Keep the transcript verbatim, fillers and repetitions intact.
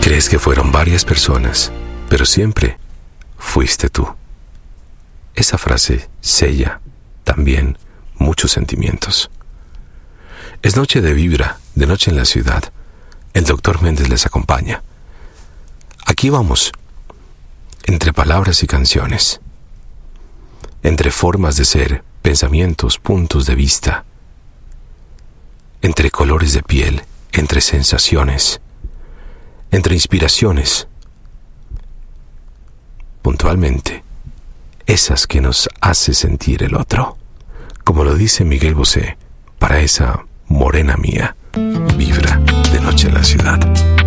Crees que fueron varias personas, pero siempre fuiste tú. Esa frase sella también muchos sentimientos. Es noche de vibra, de noche en la ciudad. El doctor Méndez les acompaña. Aquí vamos, entre palabras y canciones, entre formas de ser, pensamientos, puntos de vista, entre colores de piel, entre sensaciones, entre inspiraciones, puntualmente, esas que nos hace sentir el otro. Como lo dice Miguel Bosé, para esa morena mía, vibra de noche en la ciudad.